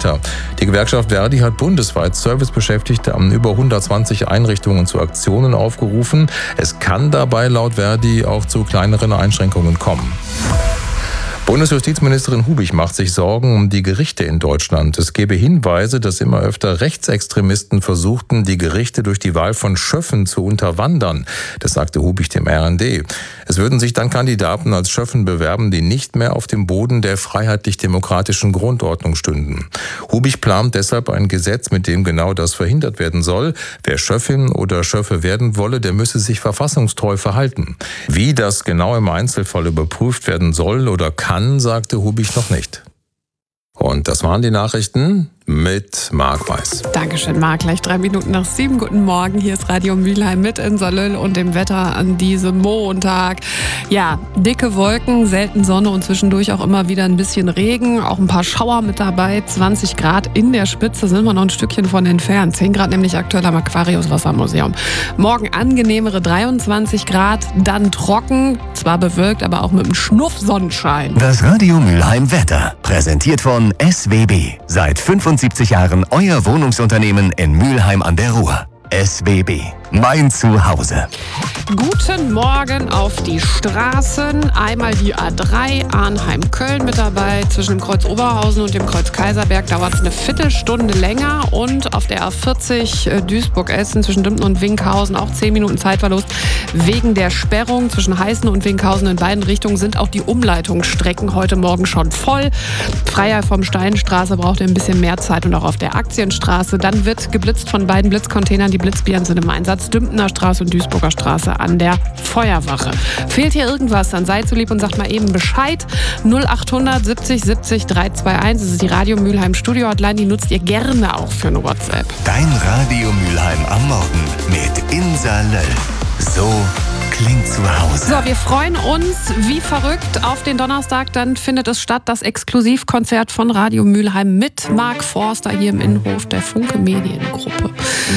weiter. Die Gewerkschaft Verdi hat bundesweit Servicebeschäftigte an über 120 Einrichtungen zu Aktionen aufgerufen. Es kann dabei laut Verdi auch zu kleineren Einschränkungen kommen. Bundesjustizministerin Hubich macht sich Sorgen um die Gerichte in Deutschland. Es gebe Hinweise, dass immer öfter Rechtsextremisten versuchten, die Gerichte durch die Wahl von Schöffen zu unterwandern. Das sagte Hubich dem RND. Es würden sich dann Kandidaten als Schöffen bewerben, die nicht mehr auf dem Boden der freiheitlich-demokratischen Grundordnung stünden. Hubich plant deshalb ein Gesetz, mit dem genau das verhindert werden soll. Wer Schöffin oder Schöffe werden wolle, der müsse sich verfassungstreu verhalten. Wie das genau im Einzelfall überprüft werden soll oder kann, sagte Hubich noch nicht. Und das waren die Nachrichten mit Marc Weiß. Dankeschön, Marc. Gleich 7:03. Guten Morgen. Hier ist Radio Mülheim mit in Salöll und dem Wetter an diesem Montag. Ja, dicke Wolken, selten Sonne und zwischendurch auch immer wieder ein bisschen Regen. Auch ein paar Schauer mit dabei. 20 Grad in der Spitze, sind wir noch ein Stückchen von entfernt. 10 Grad nämlich aktuell am Aquarius Wassermuseum. Morgen angenehmere 23 Grad, dann trocken. Zwar bewölkt, aber auch mit einem Schnuff Sonnenschein. Das Radio Mülheim Wetter, präsentiert von SWB. Seit 75 Jahren euer Wohnungsunternehmen in Mülheim an der Ruhr. SWB, mein Zuhause. Guten Morgen auf die Straßen. Einmal die A3 Arnheim-Köln mit dabei. Zwischen dem Kreuz Oberhausen und dem Kreuz Kaiserberg dauert es eine Viertelstunde länger. Und auf der A40 Duisburg-Essen zwischen Dümpten und Winkhausen auch 10 Minuten Zeitverlust. Wegen der Sperrung zwischen Heißen und Winkhausen in beiden Richtungen sind auch die Umleitungsstrecken heute Morgen schon voll. Freier vom Steinstraße braucht ihr ein bisschen mehr Zeit und auch auf der Aktienstraße. Dann wird geblitzt von beiden Blitzcontainern. Die Blitzbären sind im Einsatz. Dümpener Straße und Duisburger Straße an der Feuerwache. Fehlt hier irgendwas, dann seid so lieb und sagt mal eben Bescheid. 0800 70 70 321. Das ist die Radio Mülheim Studio Hotline. Die nutzt ihr gerne auch für eine WhatsApp. Dein Radio Mülheim am Morgen mit Insa Löll. So klingt zu Hause. So, wir freuen uns wie verrückt auf den Donnerstag. Dann findet es statt, das Exklusivkonzert von Radio Mülheim mit Mark Forster hier im Innenhof der Funke Mediengruppe.